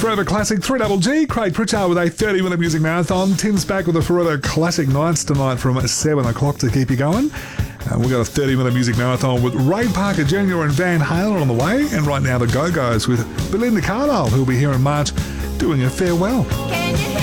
Forever Classic 3GG. Craig Pritchard with a 30-minute music marathon. Tim's back with the Forever Classic Nights tonight from 7 o'clock to keep you going. We've got a 30-minute music marathon with Ray Parker Jr. and Van Halen on the way. And right now, the Go-Go's with Belinda Carlisle, who'll be here in March doing a farewell. Can you hear